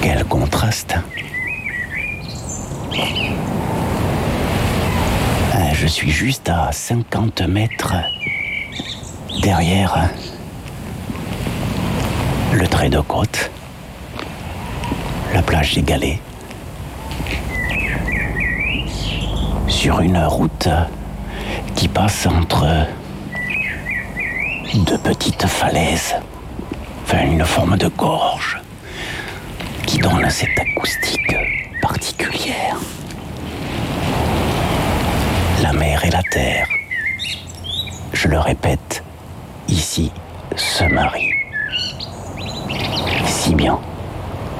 Quel contraste. Je suis juste à 50 mètres derrière le trait de côte, la plage des Galets, sur une route qui passe entre deux petites falaises, enfin une forme de gorge qui donne cette acoustique particulière. La mer et la terre, je le répète, ici se marient si bien.